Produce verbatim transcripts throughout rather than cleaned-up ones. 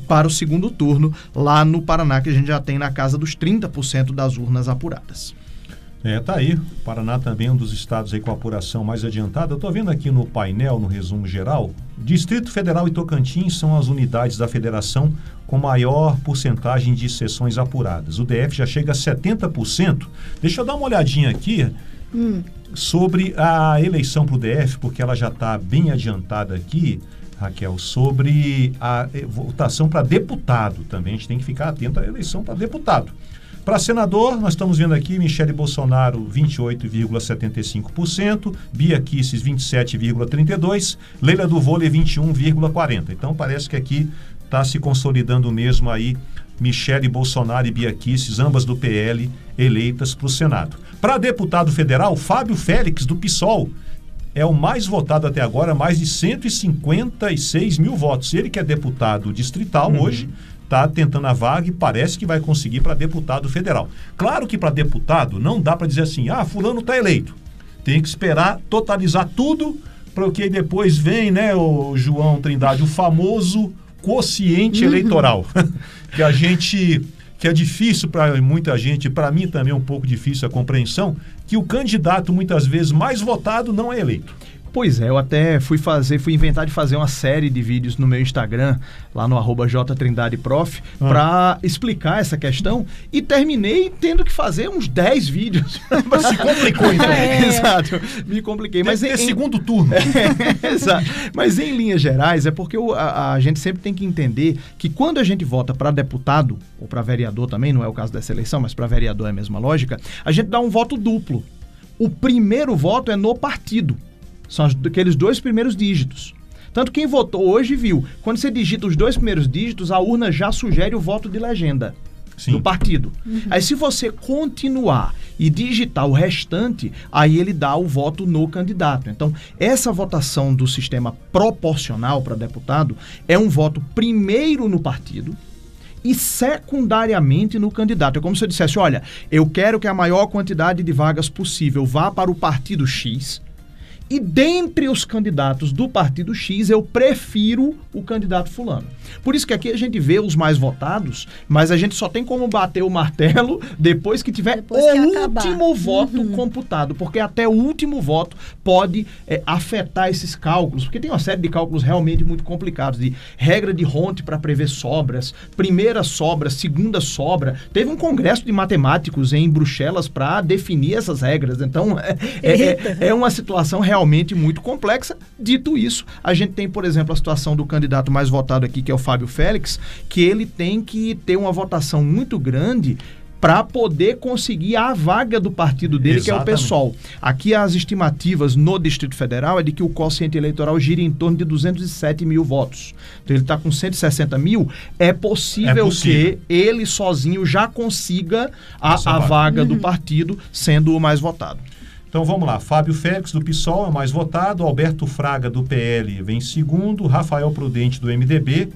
para o segundo turno, lá no Paraná, que a gente já tem na casa dos trinta por cento das urnas apuradas. É, tá aí. O Paraná também é um dos estados aí com a apuração mais adiantada. Eu estou vendo aqui no painel, no resumo geral, Distrito Federal e Tocantins são as unidades da federação com maior porcentagem de sessões apuradas. O D F já chega a setenta por cento. Deixa eu dar uma olhadinha aqui hum. sobre a eleição para o D F, porque ela já está bem adiantada aqui, Raquel, sobre a votação para deputado também. A gente tem que ficar atento à eleição para deputado. Para senador, nós estamos vendo aqui Michele Bolsonaro, vinte e oito vírgula setenta e cinco por cento, Bia Kicis, vinte e sete vírgula trinta e dois por cento, Leila do Vôlei, vinte e um vírgula quarenta por cento. Então, parece que aqui está se consolidando mesmo aí Michele Bolsonaro e Bia Kicis, ambas do P L, eleitas para o Senado. Para deputado federal, Fábio Félix, do PSOL, é o mais votado até agora, mais de cento e cinquenta e seis mil votos. Ele que é deputado distrital uhum. hoje, está tentando a vaga e parece que vai conseguir para deputado federal. Claro que para deputado não dá para dizer assim, ah, fulano está eleito. Tem que esperar totalizar tudo, porque depois vem, né, o João Trindade, o famoso quociente uhum. eleitoral, que a gente, que é difícil para muita gente, para mim também é um pouco difícil a compreensão, que o candidato muitas vezes mais votado não é eleito. Pois é, eu até fui fazer, fui inventar de fazer uma série de vídeos no meu Instagram, lá no arroba jtrindadeprof, ah. para explicar essa questão e terminei tendo que fazer uns dez vídeos. Mas se complicou então. É. Exato, me compliquei. Deve Mas ter em, segundo turno. É, exato. Mas em linhas gerais, é porque o, a, a gente sempre tem que entender que quando a gente vota para deputado, ou para vereador também, não é o caso dessa eleição, mas para vereador é a mesma lógica, a gente dá um voto duplo. O primeiro voto é no partido. São aqueles dois primeiros dígitos. Tanto quem votou hoje viu. Quando você digita os dois primeiros dígitos, a urna já sugere o voto de legenda Sim. do partido. Uhum. Aí se você continuar e digitar o restante, aí ele dá o voto no candidato. Então, essa votação do sistema proporcional para deputado é um voto primeiro no partido e secundariamente no candidato. É como se eu dissesse, olha, eu quero que a maior quantidade de vagas possível vá para o partido X, e dentre os candidatos do partido X, eu prefiro o candidato fulano. Por isso que aqui a gente vê os mais votados, mas a gente só tem como bater o martelo depois que tiver depois o que último voto uhum. computado, porque até o último voto pode é, afetar esses cálculos, porque tem uma série de cálculos realmente muito complicados, de regra de Hont para prever sobras, primeira sobra, segunda sobra. Teve um congresso de matemáticos em Bruxelas para definir essas regras, então é, é, é uma situação realmente realmente muito complexa. Dito isso, a gente tem, por exemplo, a situação do candidato mais votado aqui, que é o Fábio Félix, que ele tem que ter uma votação muito grande para poder conseguir a vaga do partido dele, Exatamente. Que é o PSOL. Aqui as estimativas no Distrito Federal é de que o quociente eleitoral gira em torno de duzentos e sete mil votos. Então ele está com cento e sessenta mil. É possível, é possível que ele sozinho já consiga a, a vaga, vaga uhum. do partido, sendo o mais votado. Então vamos lá, Fábio Félix do PSOL é o mais votado, Alberto Fraga do P L vem em segundo, Rafael Prudente do M D B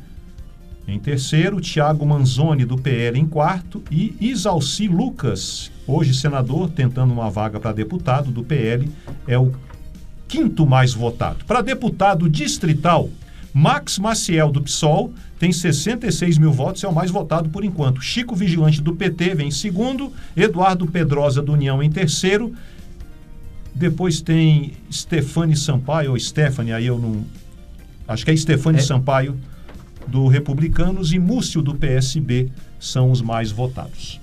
em terceiro, Thiago Manzoni do P L em quarto e Isalci Lucas, hoje senador, tentando uma vaga para deputado do P L, é o quinto mais votado. Para deputado distrital, Max Maciel do PSOL tem sessenta e seis mil votos, é o mais votado por enquanto. Chico Vigilante do P T vem em segundo, Eduardo Pedrosa do União em terceiro. Depois tem Stefane Sampaio, ou Stephanie, aí eu não... Acho que é Stefane é. Sampaio, do Republicanos, e Múcio, do P S B, são os mais votados.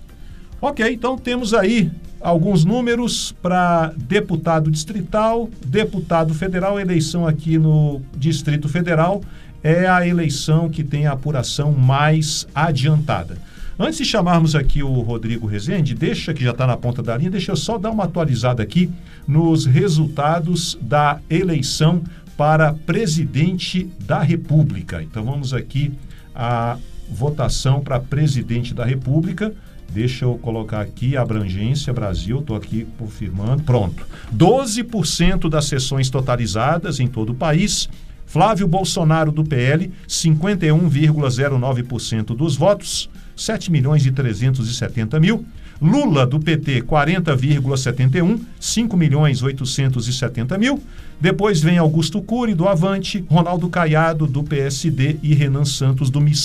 Ok, então temos aí alguns números para deputado distrital, deputado federal. A eleição aqui no Distrito Federal é a eleição que tem a apuração mais adiantada. Antes de chamarmos aqui o Rodrigo Rezende, deixa que já está na ponta da linha, deixa eu só dar uma atualizada aqui nos resultados da eleição para presidente da República. Então vamos aqui à votação para presidente da República. Deixa eu colocar aqui a abrangência Brasil, estou aqui confirmando. Pronto. doze por cento das sessões totalizadas em todo o país. Flávio Bolsonaro do P L, cinquenta e um vírgula zero nove por cento dos votos. sete milhões e trezentos e setenta mil. Lula, do P T, quarenta vírgula setenta e um, cinco milhões oitocentos e setenta mil. Depois vem Augusto Cury, do Avante, Ronaldo Caiado, do P S D e Renan Santos, do M I S.